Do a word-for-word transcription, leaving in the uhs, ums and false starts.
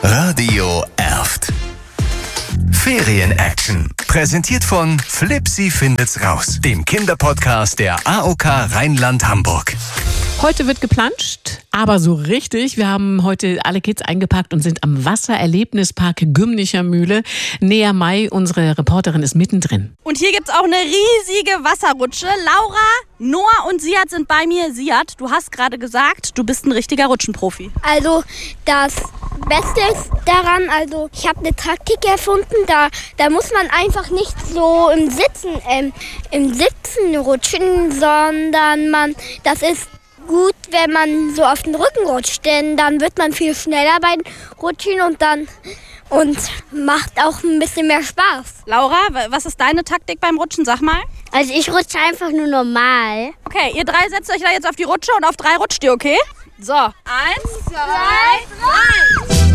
Radio Erft. Ferien-Action. Präsentiert von Flipsi findet's raus, dem Kinderpodcast der A O K Rheinland-Hamburg. Heute wird geplanscht, aber so richtig. Wir haben heute alle Kids eingepackt und sind am Wassererlebnispark Gümnicher Mühle. Nea May, unsere Reporterin, ist mittendrin. Und hier gibt's auch eine riesige Wasserrutsche. Laura, Noah und Siad sind bei mir. Siad, du hast gerade gesagt, du bist ein richtiger Rutschenprofi. Also das Beste ist daran, also ich habe eine Taktik erfunden, da, da muss man einfach nicht so im Sitzen, ähm, im Sitzen rutschen, sondern man, das ist gut, wenn man so auf den Rücken rutscht, denn dann wird man viel schneller beim Rutschen und dann und macht auch ein bisschen mehr Spaß. Laura, was ist deine Taktik beim Rutschen? Sag mal. Also ich rutsche einfach nur normal. Okay, ihr drei setzt euch da jetzt auf die Rutsche und auf drei rutscht ihr, okay? So. Eins, zwei, drei.